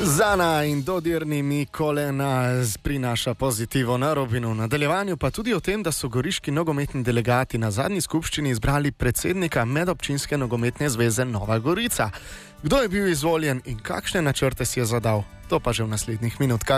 Zana in dodirnimi kolena prinaša pozitivo na Robinu. V nadaljevanju pa tudi o tem, da so goriški nogometni delegati na zadnji skupščini izbrali predsednika Medobčinske nogometne zveze Nova Gorica. Kdo je bil izvoljen in kakšne načrte si je zadal? To pa že v naslednjih minutkah.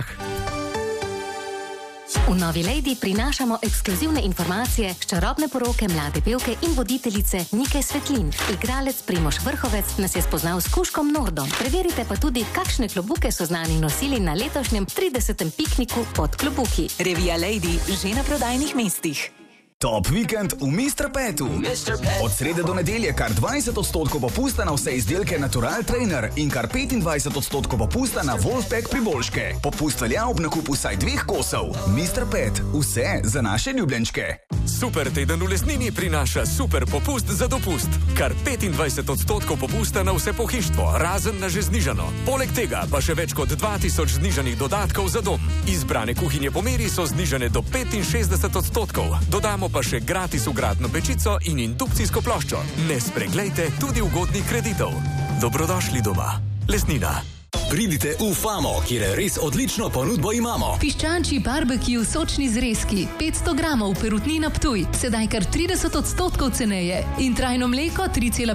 V Novi Lady prinašamo ekskluzivne informacije s čarobne poroke mlade pevke in voditeljice Nike Svetlin. Igralec Primož Vrhovec nas je spoznal s kužkom Nordom. Preverite pa tudi, kakšne klobuke so znani nosili na letošnjem 30. pikniku pod klobuki. Revija Lady že na prodajnih mestih. Top vikend v Mr. Petu. Od srede do nedelje kar 20% popusta na vse izdelke Natural Trainer in kar 25% popusta na Wolfpack priboljške. Popust velja ob nakupu vsaj 2 kosov. Mr. Pet, vse za naše ljubljenčke. Super teden v Lesnini prinaša super popust za dopust. Kar 25% popusta na vse pohištvo, razen na že znižano. Poleg tega pa še več kot 2000 znižanih dodatkov za dom. Izbrane kuhinje po meri so znižane do 65%. Dodamo pa še gratis vgradno pečico in indukcijsko ploščo. Ne spreglejte tudi ugodnih kreditov. Dobrodošli doma. Lesnina. Pridite v Famo, kjer res odlično ponudbo imamo. Piščančji barbecue sočni zrezki, 500 gramov perutnina Ptuj, sedaj kar 30% ceneje. In trajno mleko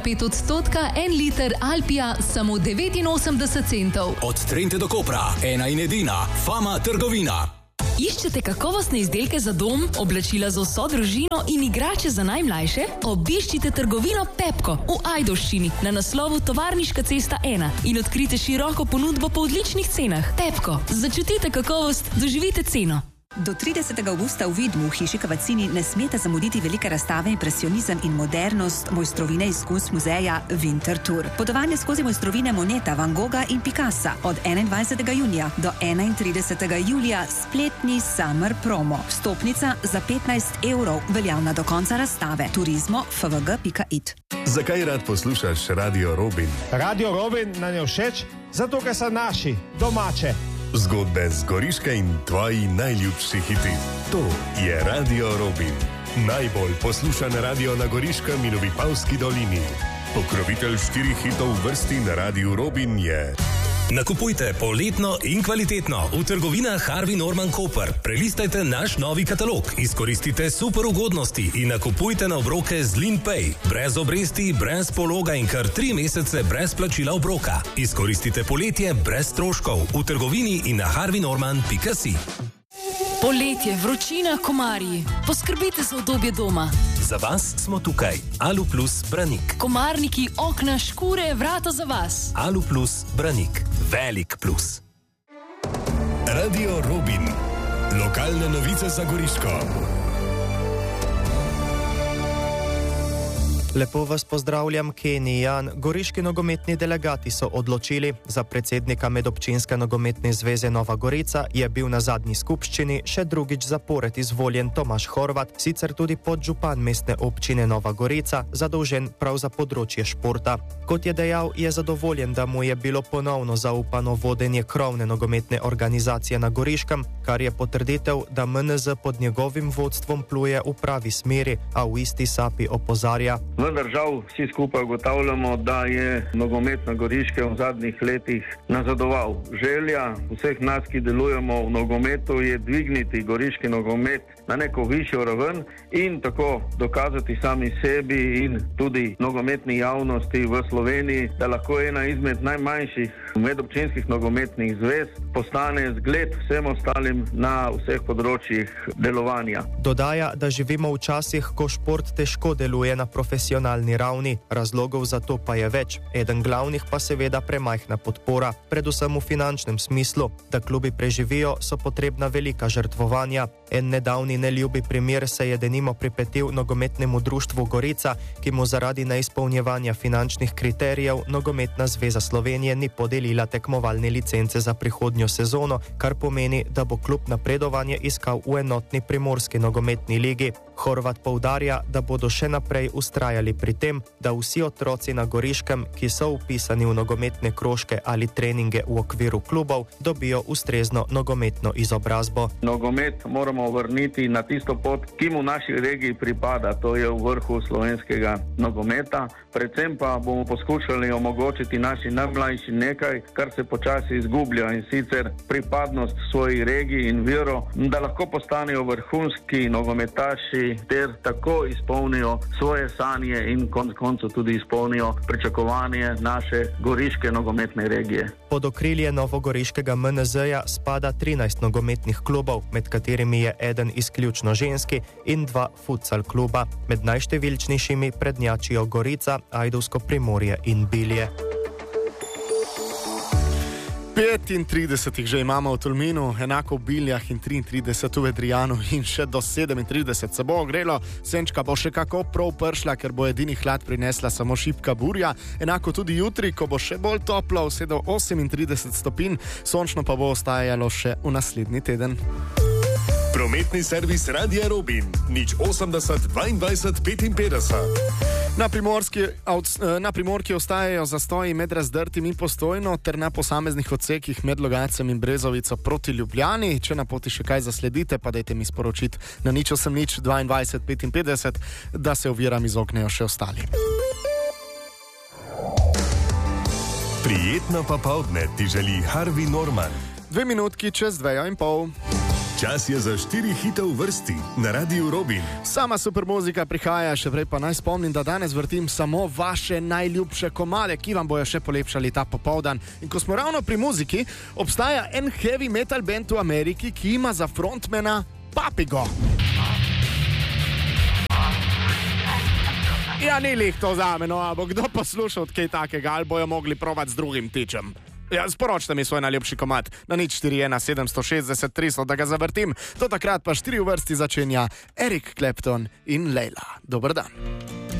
3,5%, 1 liter Alpija, samo 89 centov. Od Trente do Kopra, ena in edina, Fama trgovina. Iščete kakovostne izdelke za dom, oblačila za vso družino in igrače za najmlajše? Obiščite trgovino Pepko v Ajdovščini na naslovu Tovarniška cesta 1 in odkrite široko ponudbo po odličnih cenah. Pepko, začutite kakovost, doživite ceno. Do 30. avgusta v Vidmu v hiši Kavacini ne smete zamuditi velike razstave Impresionizem in modernost mojstrovine iz Kunst muzeja Winter Tour. Potovanje skozi mojstrovine Moneta, Van Gogha in Picassa od 21. junija do 31. julija spletni Summer Promo. Vstopnica za 15 €, veljavna do konca razstave. Turizmo fvg.it. Zakaj rad poslušaš Radio Robin? Radio Robin nam je všeč, zato ker so naši, domače. Zgodbe z Goriške in tvoji najljubši hiti. To je Radio Robin. Najbolj poslušan radio na Goriškem in v Vipavski dolini. Pokrovitelj 4 hitov v vrsti na Radiu Robin je... Nakupujte poletno in kvalitetno v trgovinah Harvey Norman Koper. Prelistajte naš novi katalog, izkoristite super ugodnosti in nakupujte na obroke z LeanPay. Brez obresti, brez pologa in kar 3 mesece brez plačila obroka. Izkoristite poletje brez stroškov v trgovini in na harveynorman.si. Poletje, vročina, komarji. Poskrbite za udobje doma. Za vas smo tukaj. Alu Plus Branik. Komarniki, okna, škure, vrata za vas. Alu Plus Branik. Velik plus. Radio Robin. Lokalne novice za Goriško. Lepo vas pozdravljam, Kenny Jan. Goriški nogometni delegati so odločili, za predsednika Medobčinske nogometne zveze Nova Gorica je bil na zadnji skupščini še drugič zapored izvoljen Tomaž Horvat, sicer tudi podžupan mestne občine Nova Gorica, zadolžen prav za področje športa. Kot je dejal, je zadovoljen, da mu je bilo ponovno zaupano vodenje krovne nogometne organizacije na Goriškem, kar je potrditev, da MNZ pod njegovim vodstvom pluje v pravi smeri, a v isti sapi opozarja. Vendar žal vsi skupaj ugotavljamo, da je nogomet na Goriškem v zadnjih letih nazadoval. Želja vseh nas, ki delujemo v nogometu, je dvigniti goriški nogomet na neko višjo raven in tako dokazati sami sebi in tudi nogometni javnosti v Sloveniji, da lahko ena izmed najmanjših medobčinskih nogometnih zvez postane zgled vsem ostalim na vseh področjih delovanja. Dodaja, da živimo v časih, ko šport težko deluje na profesionalni ravni. Razlogov za to pa je več. Eden glavnih pa seveda premajhna podpora, predvsem v finančnem smislu. Da klubi preživijo, so potrebna velika žrtvovanja. En nedavni neljubi primer se je denimo pripetil nogometnemu društvu Gorica, ki mu zaradi neizpolnjevanja finančnih kriterijev Nogometna zveza Slovenije ni podelila tekmovalne licence za prihodnjo sezono, kar pomeni, da bo klub napredovanje iskal v enotni primorski nogometni ligi. Horvat poudarja, da bodo še naprej ustrajali ustrajali pri tem, da vsi otroci na Goriškem, ki so vpisani v nogometne krožke ali treninge v okviru klubov, dobijo ustrezno nogometno izobrazbo. Nogomet moramo vrniti na tisto pot, ki mu v naši regiji pripada, to je v vrhu slovenskega nogometa. Predvsem pa bomo poskušali omogočiti naši najmlajši nekaj, kar se počasi izgublja, in sicer pripadnost svoji regiji in vero, da lahko postanejo vrhunski nogometaši ter tako izpolnijo svoje sanje in konec koncev tudi izpolnijo pričakovanje naše goriške nogometne regije. Pod okrilje novogoriškega MNZ-ja spada 13 nogometnih klubov, med katerimi je eden izključno ženski in 2 futsal kluba. Med najštevilčnejšimi prednjačijo Gorica, Ajdovsko Primorje in Bilje. 35 že imamo v Tolminu, enako v Biljah in 33 v Vedrijanu in še do 37 se bo ogrelo. Senčka bo še kako prav pršla, ker bo edini hlad prinesla samo šibka burja. Enako tudi jutri, ko bo še bolj toplo, vse do 38 stopinj, sončno pa bo ostajalo še v naslednji teden. Prometni servis Radia Robin, 080 22 55. Na Primorki ostajajo zastoji med Razdrtim in Postojno ter na posameznih odsekih med Logatcem in Brezovico proti Ljubljani. Če na poti še kaj zasledite, pa dajte mi sporočiti na 080 22 55, da se oviram izognejo še ostali. Prijetno popoldne ti želi Harvey Norman. 2 minutki čez 2:30. Čas je za 4 hite v vrsti na Radiu Robin. Sama super muzika prihaja, še prej pa naj spomnim, da danes vrtim samo vaše najljubše komade, ki vam bojo še polepšali ta popoldan. In ko smo ravno pri muziki, obstaja en heavy metal band v Ameriki, ki ima za frontmana Papigo. Ja, ni lih to zame, no, a bo kdo poslušal od kaj takega, ali bojo mogli provat z drugim tičem. Ja, sporočite mi svoj najljubši komad na 041 760 300, da ga zavrtim. Do takrat pa 4 v vrsti začenja Eric Clapton in Leila. Dober dan.